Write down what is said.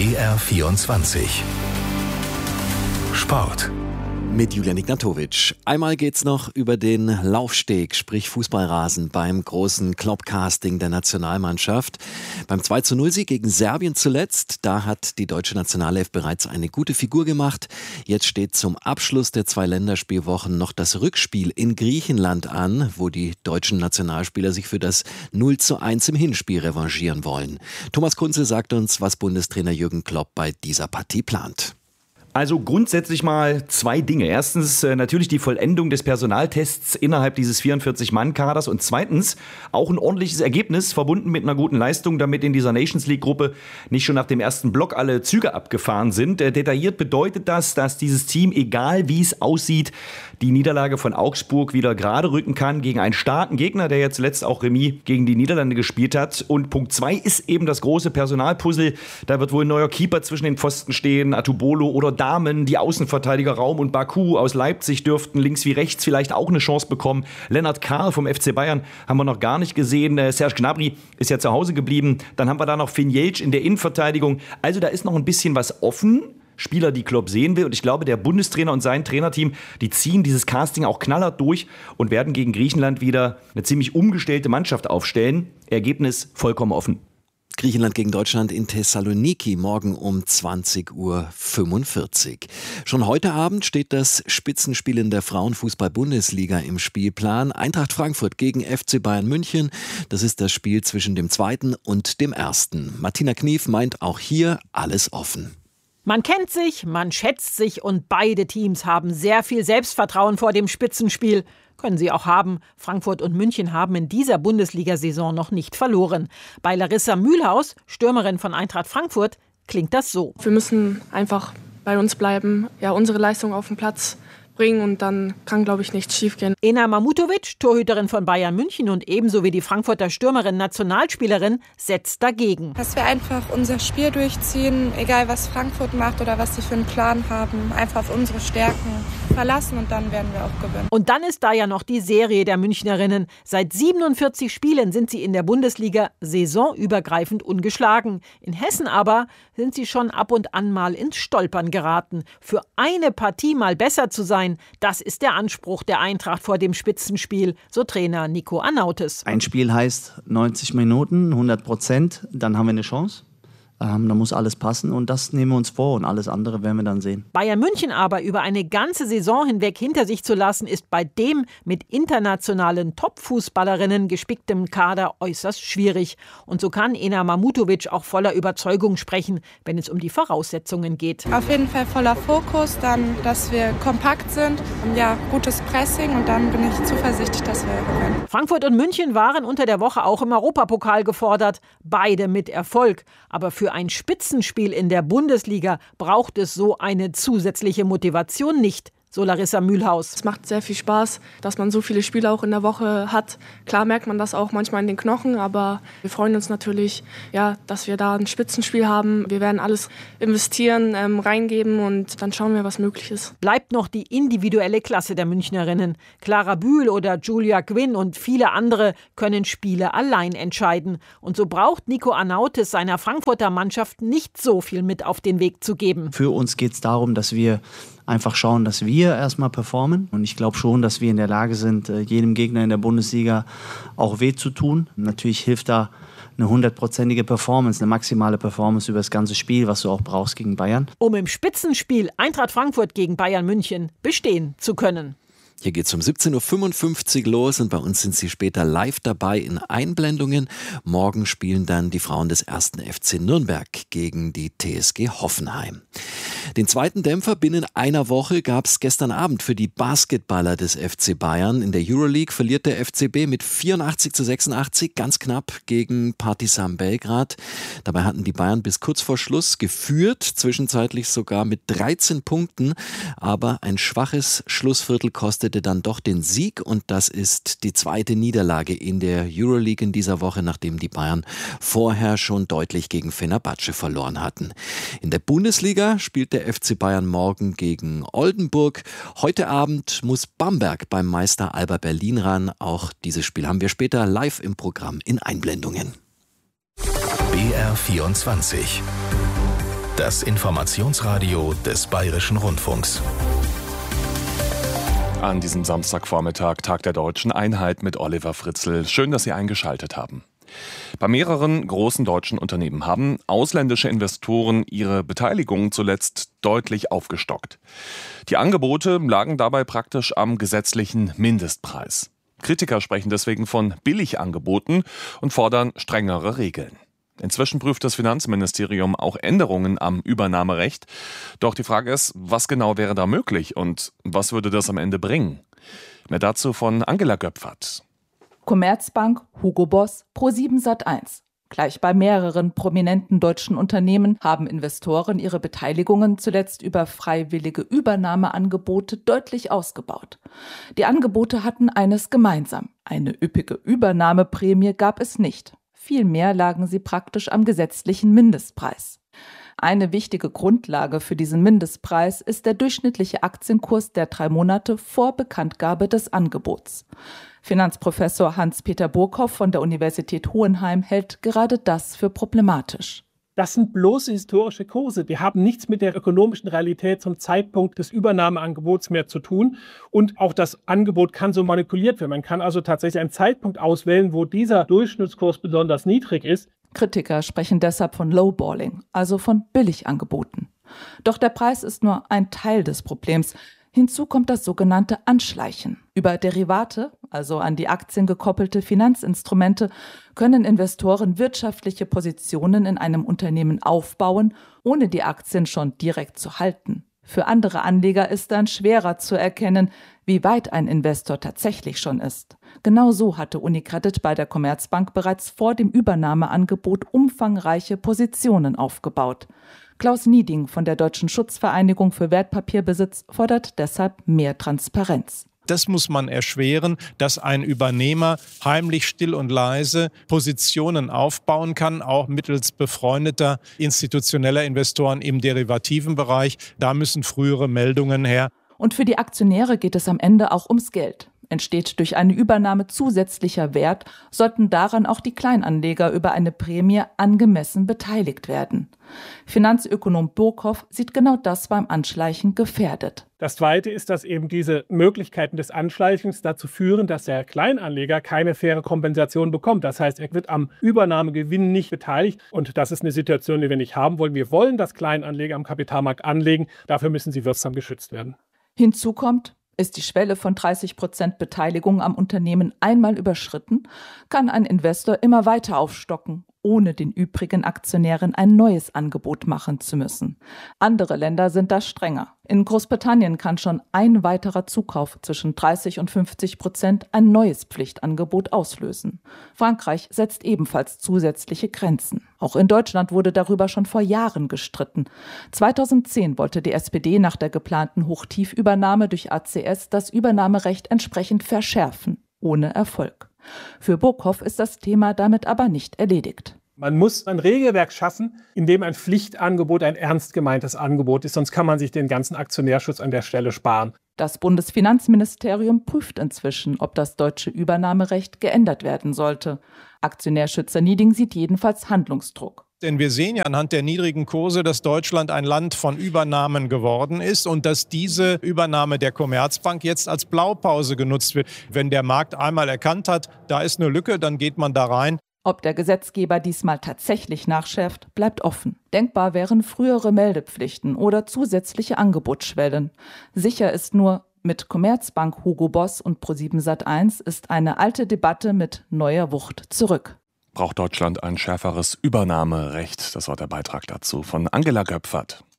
BR24 Sport. Mit Julian Ignatowitsch. Einmal geht's noch über den Laufsteg, sprich Fußballrasen, beim großen Clubcasting der Nationalmannschaft. Beim 2:0-Sieg gegen Serbien zuletzt, da hat die deutsche Nationalelf bereits eine gute Figur gemacht. Jetzt steht zum Abschluss der 2 Länderspielwochen noch das Rückspiel in Griechenland an, wo die deutschen Nationalspieler sich für das 0:1 im Hinspiel revanchieren wollen. Thomas Kunze sagt uns, was Bundestrainer Jürgen Klopp bei dieser Partie plant. Also grundsätzlich mal 2 Dinge. Erstens natürlich die Vollendung des Personaltests innerhalb dieses 44-Mann-Kaders und zweitens auch ein ordentliches Ergebnis, verbunden mit einer guten Leistung, damit in dieser Nations-League-Gruppe nicht schon nach dem ersten Block alle Züge abgefahren sind. Detailliert bedeutet das, dass dieses Team, egal wie es aussieht, die Niederlage von Augsburg wieder gerade rücken kann gegen einen starken Gegner, der ja zuletzt auch Remis gegen die Niederlande gespielt hat. Und Punkt 2 ist eben das große Personalpuzzle. Da wird wohl ein neuer Keeper zwischen den Pfosten stehen, Atubolo oder Damen, die Außenverteidiger Raum und Baku aus Leipzig dürften links wie rechts vielleicht auch eine Chance bekommen. Lennart Karl vom FC Bayern haben wir noch gar nicht gesehen. Serge Gnabry ist ja zu Hause geblieben. Dann haben wir da noch Finn Jeltsch in der Innenverteidigung. Also da ist noch ein bisschen was offen. Spieler, die Klopp sehen will. Und ich glaube, der Bundestrainer und sein Trainerteam, die ziehen dieses Casting auch knallhart durch und werden gegen Griechenland wieder eine ziemlich umgestellte Mannschaft aufstellen. Ergebnis vollkommen offen. Griechenland gegen Deutschland in Thessaloniki, morgen um 20:45 Uhr. Schon heute Abend steht das Spitzenspiel in der Frauenfußball-Bundesliga im Spielplan. Eintracht Frankfurt gegen FC Bayern München. Das ist das Spiel zwischen dem 2. und dem 1. Martina Knief meint auch hier alles offen. Man kennt sich, man schätzt sich und beide Teams haben sehr viel Selbstvertrauen vor dem Spitzenspiel. Können sie auch haben. Frankfurt und München haben in dieser Bundesliga-Saison noch nicht verloren. Bei Larissa Mühlhaus, Stürmerin von Eintracht Frankfurt, klingt das so. Wir müssen einfach bei uns bleiben, ja, unsere Leistung auf den Platz bringen und dann kann, glaube ich, nichts schiefgehen. Ena Mamutovic, Torhüterin von Bayern München und ebenso wie die Frankfurter Stürmerin, Nationalspielerin, setzt dagegen. Dass wir einfach unser Spiel durchziehen, egal was Frankfurt macht oder was sie für einen Plan haben, einfach auf unsere Stärken verlassen und dann werden wir auch gewinnen. Und dann ist da ja noch die Serie der Münchnerinnen. Seit 47 Spielen sind sie in der Bundesliga saisonübergreifend ungeschlagen. In Hessen aber sind sie schon ab und an mal ins Stolpern geraten. Für eine Partie mal besser zu sein, das ist der Anspruch der Eintracht vor dem Spitzenspiel, so Trainer Nico Anautes. Ein Spiel heißt 90 Minuten, 100%, dann haben wir eine Chance. Da muss alles passen und das nehmen wir uns vor und alles andere werden wir dann sehen. Bayern München aber über eine ganze Saison hinweg hinter sich zu lassen, ist bei dem mit internationalen Top-Fußballerinnen gespicktem Kader äußerst schwierig. Und so kann Ena Mamutovic auch voller Überzeugung sprechen, wenn es um die Voraussetzungen geht. Auf jeden Fall voller Fokus, dann, dass wir kompakt sind und ja, gutes Pressing und dann bin ich zuversichtlich, dass wir gewinnen. Frankfurt und München waren unter der Woche auch im Europapokal gefordert, beide mit Erfolg. Aber für ein Spitzenspiel in der Bundesliga braucht es so eine zusätzliche Motivation nicht, so Larissa Mühlhaus. Es macht sehr viel Spaß, dass man so viele Spiele auch in der Woche hat. Klar merkt man das auch manchmal in den Knochen, aber wir freuen uns natürlich, ja, dass wir da ein Spitzenspiel haben. Wir werden alles investieren, reingeben und dann schauen wir, was möglich ist. Bleibt noch die individuelle Klasse der Münchnerinnen. Clara Bühl oder Julia Gwynn und viele andere können Spiele allein entscheiden. Und so braucht Nico Anautes seiner Frankfurter Mannschaft nicht so viel mit auf den Weg zu geben. Für uns geht es darum, dass wir einfach schauen, dass wir erstmal performen. Und ich glaube schon, dass wir in der Lage sind, jedem Gegner in der Bundesliga auch weh zu tun. Natürlich hilft da eine 100%ige Performance, eine maximale Performance über das ganze Spiel, was du auch brauchst gegen Bayern. Um im Spitzenspiel Eintracht Frankfurt gegen Bayern München bestehen zu können. Hier geht es um 17:55 Uhr los und bei uns sind Sie später live dabei in Einblendungen. Morgen spielen dann die Frauen des 1. FC Nürnberg gegen die TSG Hoffenheim. Den zweiten Dämpfer binnen einer Woche gab es gestern Abend für die Basketballer des FC Bayern. In der Euroleague verliert der FCB mit 84:86 ganz knapp gegen Partizan Belgrad. Dabei hatten die Bayern bis kurz vor Schluss geführt, zwischenzeitlich sogar mit 13 Punkten. Aber ein schwaches Schlussviertel kostete dann doch den Sieg und das ist die zweite Niederlage in der Euroleague in dieser Woche, nachdem die Bayern vorher schon deutlich gegen Fenerbahce verloren hatten. In der Bundesliga spielt der FC Bayern morgen gegen Oldenburg. Heute Abend muss Bamberg beim Meister Alba Berlin ran. Auch dieses Spiel haben wir später live im Programm in Einblendungen. BR24 Das Informationsradio des Bayerischen Rundfunks. An diesem Samstagvormittag, Tag der Deutschen Einheit mit Oliver Fritzl. Schön, dass Sie eingeschaltet haben. Bei mehreren großen deutschen Unternehmen haben ausländische Investoren ihre Beteiligungen zuletzt deutlich aufgestockt. Die Angebote lagen dabei praktisch am gesetzlichen Mindestpreis. Kritiker sprechen deswegen von Billigangeboten und fordern strengere Regeln. Inzwischen prüft das Finanzministerium auch Änderungen am Übernahmerecht. Doch die Frage ist, was genau wäre da möglich und was würde das am Ende bringen? Mehr dazu von Angela Göpfert. Commerzbank, Hugo Boss, Pro7 Sat.1. Gleich bei mehreren prominenten deutschen Unternehmen haben Investoren ihre Beteiligungen zuletzt über freiwillige Übernahmeangebote deutlich ausgebaut. Die Angebote hatten eines gemeinsam: eine üppige Übernahmeprämie gab es nicht. Vielmehr lagen sie praktisch am gesetzlichen Mindestpreis. Eine wichtige Grundlage für diesen Mindestpreis ist der durchschnittliche Aktienkurs der 3 Monate vor Bekanntgabe des Angebots. Finanzprofessor Hans-Peter Burkhoff von der Universität Hohenheim hält gerade das für problematisch. Das sind bloße historische Kurse. Die haben nichts mit der ökonomischen Realität zum Zeitpunkt des Übernahmeangebots mehr zu tun. Und auch das Angebot kann so manipuliert werden. Man kann also tatsächlich einen Zeitpunkt auswählen, wo dieser Durchschnittskurs besonders niedrig ist. Kritiker sprechen deshalb von Lowballing, also von Billigangeboten. Doch der Preis ist nur ein Teil des Problems. Hinzu kommt das sogenannte Anschleichen. Über Derivate, also an die Aktien gekoppelte Finanzinstrumente, können Investoren wirtschaftliche Positionen in einem Unternehmen aufbauen, ohne die Aktien schon direkt zu halten. Für andere Anleger ist dann schwerer zu erkennen, wie weit ein Investor tatsächlich schon ist. Genau so hatte UniCredit bei der Commerzbank bereits vor dem Übernahmeangebot umfangreiche Positionen aufgebaut. Klaus Nieding von der Deutschen Schutzvereinigung für Wertpapierbesitz fordert deshalb mehr Transparenz. Das muss man erschweren, dass ein Übernehmer heimlich, still und leise Positionen aufbauen kann, auch mittels befreundeter institutioneller Investoren im derivativen Bereich. Da müssen frühere Meldungen her. Und für die Aktionäre geht es am Ende auch ums Geld. Entsteht durch eine Übernahme zusätzlicher Wert, sollten daran auch die Kleinanleger über eine Prämie angemessen beteiligt werden. Finanzökonom Burkhoff sieht genau das beim Anschleichen gefährdet. Das Zweite ist, dass eben diese Möglichkeiten des Anschleichens dazu führen, dass der Kleinanleger keine faire Kompensation bekommt. Das heißt, er wird am Übernahmegewinn nicht beteiligt. Und das ist eine Situation, die wir nicht haben wollen. Wir wollen, dass Kleinanleger am Kapitalmarkt anlegen. Dafür müssen sie wirksam geschützt werden. Hinzu kommt, ist die Schwelle von 30% Beteiligung am Unternehmen einmal überschritten, kann ein Investor immer weiter aufstocken, ohne den übrigen Aktionären ein neues Angebot machen zu müssen. Andere Länder sind da strenger. In Großbritannien kann schon ein weiterer Zukauf zwischen 30 und 50% ein neues Pflichtangebot auslösen. Frankreich setzt ebenfalls zusätzliche Grenzen. Auch in Deutschland wurde darüber schon vor Jahren gestritten. 2010 wollte die SPD nach der geplanten Hochtiefübernahme durch ACS das Übernahmerecht entsprechend verschärfen, ohne Erfolg. Für Burkhoff ist das Thema damit aber nicht erledigt. Man muss ein Regelwerk schaffen, in dem ein Pflichtangebot ein ernst gemeintes Angebot ist, sonst kann man sich den ganzen Aktionärschutz an der Stelle sparen. Das Bundesfinanzministerium prüft inzwischen, ob das deutsche Übernahmerecht geändert werden sollte. Aktionärschützer Nieding sieht jedenfalls Handlungsdruck. Denn wir sehen ja anhand der niedrigen Kurse, dass Deutschland ein Land von Übernahmen geworden ist und dass diese Übernahme der Commerzbank jetzt als Blaupause genutzt wird. Wenn der Markt einmal erkannt hat, da ist eine Lücke, dann geht man da rein. Ob der Gesetzgeber diesmal tatsächlich nachschärft, bleibt offen. Denkbar wären frühere Meldepflichten oder zusätzliche Angebotsschwellen. Sicher ist nur, mit Commerzbank, Hugo Boss und Pro7 Sat.1 ist eine alte Debatte mit neuer Wucht zurück. Braucht Deutschland ein schärferes Übernahmerecht? Das war der Beitrag dazu von Angela Göpfert.